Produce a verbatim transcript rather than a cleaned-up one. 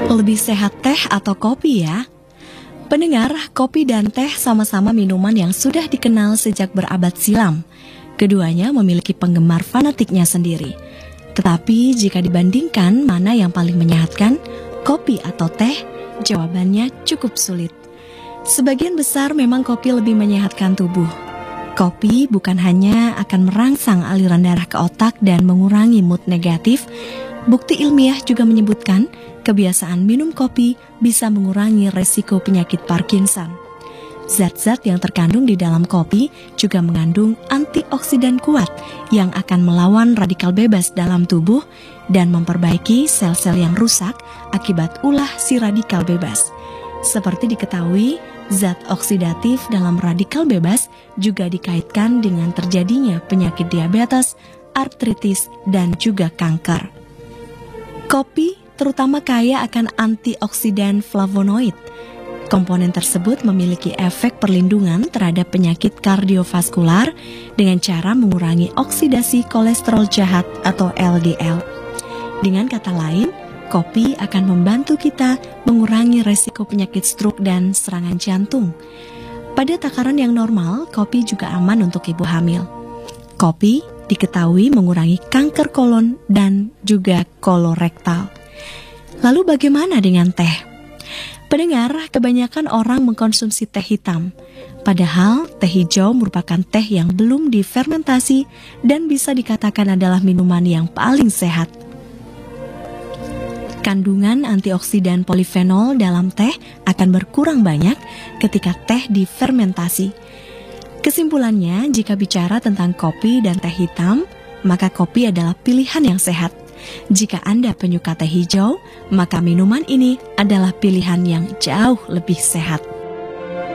Lebih sehat teh atau kopi ya? Pendengar, kopi dan teh sama-sama minuman yang sudah dikenal sejak berabad silam. Keduanya memiliki penggemar fanatiknya sendiri. Tetapi jika dibandingkan mana yang paling menyehatkan, kopi atau teh, jawabannya cukup sulit. Sebagian besar memang kopi lebih menyehatkan tubuh. Kopi bukan hanya akan merangsang aliran darah ke otak dan mengurangi mood negatif, bukti ilmiah juga menyebutkan kebiasaan minum kopi bisa mengurangi resiko penyakit Parkinson. Zat-zat yang terkandung di dalam kopi juga mengandung antioksidan kuat yang akan melawan radikal bebas dalam tubuh dan memperbaiki sel-sel yang rusak akibat ulah si radikal bebas. Seperti diketahui, zat oksidatif dalam radikal bebas juga dikaitkan dengan terjadinya penyakit diabetes, artritis, dan juga kanker. Kopi terutama kaya akan antioksidan flavonoid. Komponen tersebut memiliki efek perlindungan terhadap penyakit kardiovaskular dengan cara mengurangi oksidasi kolesterol jahat atau L D L. Dengan kata lain, kopi akan membantu kita mengurangi resiko penyakit stroke dan serangan jantung. Pada takaran yang normal, kopi juga aman untuk ibu hamil. Kopi diketahui mengurangi kanker kolon dan juga kolorektal. Lalu bagaimana dengan teh? Pendengar, kebanyakan orang mengkonsumsi teh hitam. Padahal teh hijau merupakan teh yang belum difermentasi dan bisa dikatakan adalah minuman yang paling sehat. Kandungan antioksidan polifenol dalam teh akan berkurang banyak ketika teh difermentasi. Kesimpulannya, jika bicara tentang kopi dan teh hitam, maka kopi adalah pilihan yang sehat. Jika Anda penyuka teh hijau, maka minuman ini adalah pilihan yang jauh lebih sehat.